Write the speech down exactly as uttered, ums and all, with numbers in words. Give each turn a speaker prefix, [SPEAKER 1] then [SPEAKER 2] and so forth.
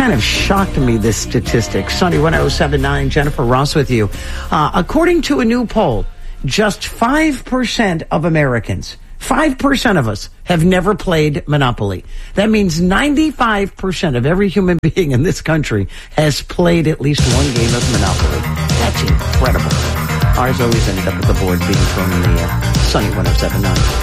[SPEAKER 1] kind of shocked me, this statistic. Sunny one oh seven point nine, Jennifer Ross with you. Uh, according to a new poll, just five percent of Americans, five percent of us have never played Monopoly. That means ninety-five percent of every human being in this country has played at least one game of Monopoly. That's incredible. Ours always ended up at the board being thrown in the air. Sunny one oh seven point nine.